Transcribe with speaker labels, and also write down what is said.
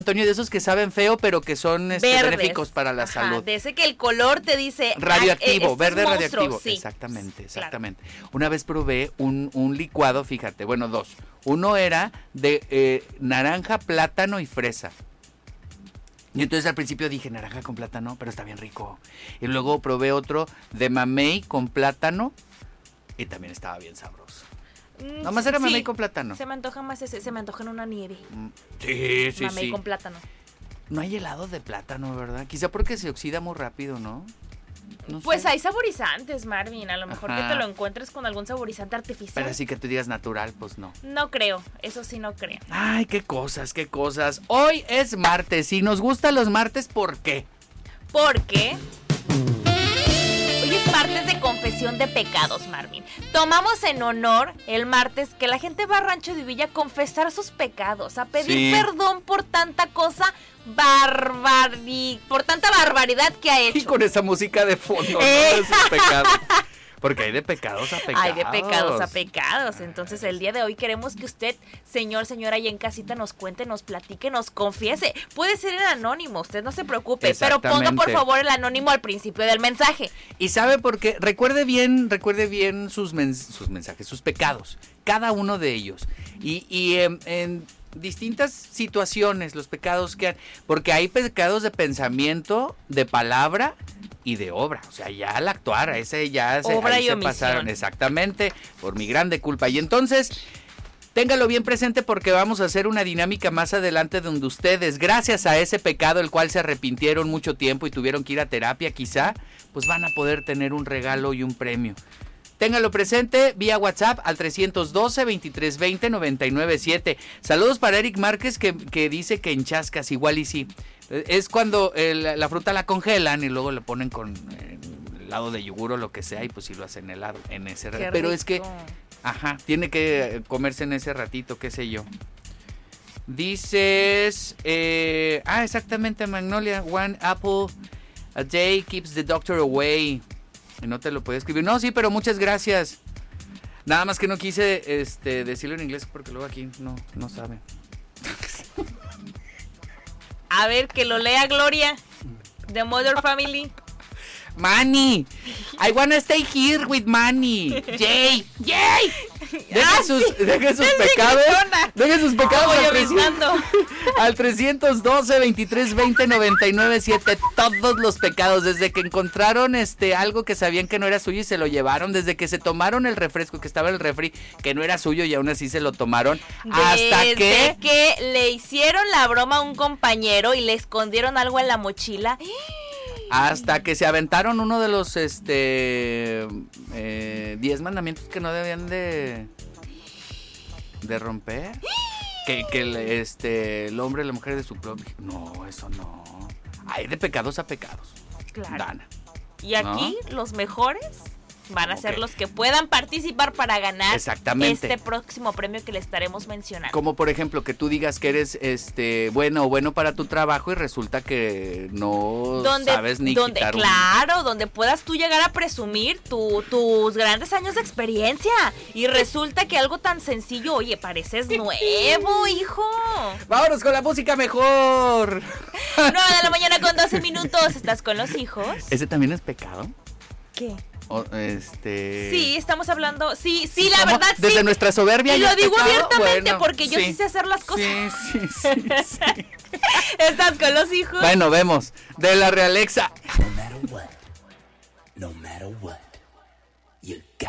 Speaker 1: Antonio, de esos que saben feo, pero que son benéficos para la salud.
Speaker 2: De ese que el color te dice...
Speaker 1: Radioactivo, verde
Speaker 2: monstruo,
Speaker 1: radioactivo.
Speaker 2: Sí.
Speaker 1: Exactamente.
Speaker 2: Claro.
Speaker 1: Una vez probé un licuado, fíjate, bueno, dos. Uno era de naranja, plátano y fresa. Y entonces al principio dije, naranja con plátano, pero está bien rico. Y luego probé otro de mamey con plátano y también estaba bien sabroso. Nomás era mamey con plátano.
Speaker 2: Se me antoja más ese, se me antoja en una nieve.
Speaker 1: Sí.
Speaker 2: Mamey con plátano.
Speaker 1: No hay helado de plátano, ¿verdad? Quizá porque se oxida muy rápido, ¿no?
Speaker 2: Pues hay saborizantes, Marvin. A lo mejor que te lo encuentres con algún saborizante artificial.
Speaker 1: Pero así que tú digas natural, pues no.
Speaker 2: No creo, eso sí no creo.
Speaker 1: Ay, qué cosas. Hoy es martes y nos gustan los martes, ¿por qué?
Speaker 2: Porque hoy es martes de confesión de pecados, Marvin. Tomamos en honor el martes que la gente va a Rancho de Villa a confesar sus pecados, a pedir perdón por tanta cosa por tanta barbaridad que ha hecho.
Speaker 1: Y con esa música de fondo, ¿no? De sus pecados. Porque hay de pecados a pecados.
Speaker 2: Hay de pecados a pecados. Entonces el día de hoy queremos que usted, señora ahí en casita, nos cuente, nos platique, nos confiese. Puede ser en anónimo, usted no se preocupe, pero ponga por favor el anónimo al principio del mensaje.
Speaker 1: Y sabe por qué, recuerde bien sus mensajes, sus pecados, cada uno de ellos. Y en distintas situaciones, los pecados que han, porque hay pecados de pensamiento, de palabra y de obra, o sea, ya al actuar, ese ya se pasaron, exactamente, por mi grande culpa. Y entonces, téngalo bien presente porque vamos a hacer una dinámica más adelante donde ustedes, gracias a ese pecado, el cual se arrepintieron mucho tiempo y tuvieron que ir a terapia quizá, pues van a poder tener un regalo y un premio. Téngalo presente vía WhatsApp al 312-2320-997. Saludos para Eric Márquez que dice que en Chascas igual y sí. Es cuando la fruta la congelan y luego le ponen con helado de yogur o lo que sea y pues sí lo hacen helado en ese ratito. Pero es que, tiene que comerse en ese ratito, qué sé yo. Dices, exactamente, Magnolia, one apple a day keeps the doctor away. Y no te lo podía escribir. No, sí, pero muchas gracias. Nada más que no quise decirlo en inglés porque luego aquí no sabe.
Speaker 2: A ver, que lo lea Gloria. The Mother Family.
Speaker 1: Manny, I wanna stay here with Manny. Yay. Deje sus pecados. Deje sus pecados al 312-2320-997. Todos los pecados, desde que encontraron algo que sabían que no era suyo y se lo llevaron, desde que se tomaron el refresco que estaba en el refri que no era suyo y aún así se lo tomaron, hasta que
Speaker 2: le hicieron la broma a un compañero y le escondieron algo en la mochila.
Speaker 1: Hasta que se aventaron uno de los 10 mandamientos que no debían de romper. Que el hombre y la mujer de su propio. No, eso no. Hay de pecados a pecados.
Speaker 2: Claro.
Speaker 1: Dana.
Speaker 2: Y aquí los mejores van a ser los que puedan participar para ganar este próximo premio que le estaremos mencionando.
Speaker 1: Como por ejemplo que tú digas que eres bueno para tu trabajo y resulta que no sabes ni quitar
Speaker 2: donde puedas tú llegar a presumir tus grandes años de experiencia y resulta que algo tan sencillo, oye, pareces nuevo, hijo.
Speaker 1: Vámonos con la música mejor.
Speaker 2: 9:12 con 12 minutos. ¿Estás con los hijos?
Speaker 1: ¿Ese también es pecado?
Speaker 2: ¿Qué?
Speaker 1: Sí,
Speaker 2: estamos hablando. Sí, la verdad sí.
Speaker 1: Desde nuestra soberbia.
Speaker 2: Y lo digo abiertamente porque yo sí sé hacer las cosas.
Speaker 1: Sí.
Speaker 2: ¿Estás con los hijos?
Speaker 1: Bueno, vemos. De la Realexa.
Speaker 3: No matter what, you got